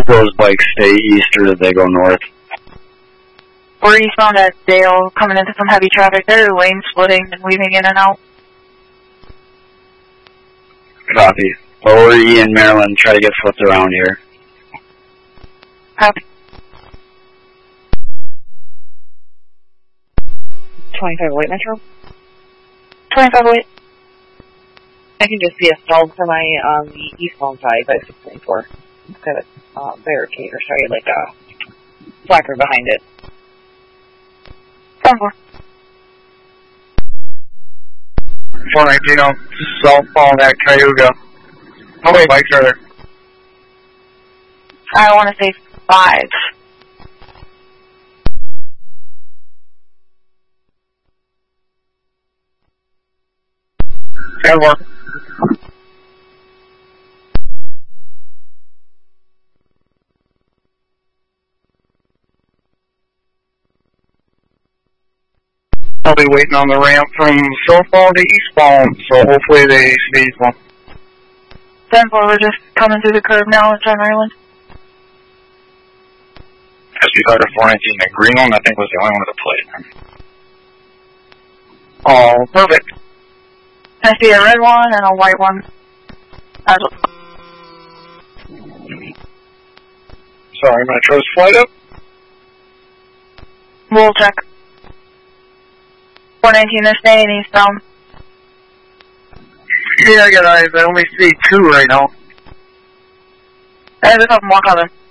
those bikes stay east or did they go north? We're eastbound at Dale, coming into some heavy traffic. They're lane splitting and weaving in and out. Copy. Lower E in Maryland, try to get flipped around here. Copy. 2508 Metro. 2508. I can just see a stall semi on the eastbound side by 624. It's got a barricade, or sorry, like a placard behind it. 10-4. 419 southbound at Cayuga. How many bikes are there? I want to say 5. And more. I'll be waiting on the ramp from southbound to eastbound, so hopefully they stay eastbound. 10-4, we're just coming through the curve now. It's on Maryland. SP Carter 419, the green one I think was the only one with a plate. Oh, perfect. I see a red one and a white one. Sorry, Metro's flight up. We'll check. 419, they're staying eastbound. Yeah, I got eyes. I only see 2 right now. There's a couple more coming.